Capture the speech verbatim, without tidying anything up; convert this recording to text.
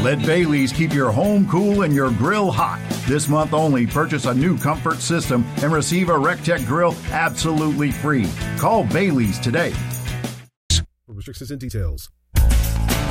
Let Bailey's keep your home cool and your grill hot. This month only, purchase a new comfort system and receive a RecTech grill absolutely free. Call Bailey's today. For restrictions and details.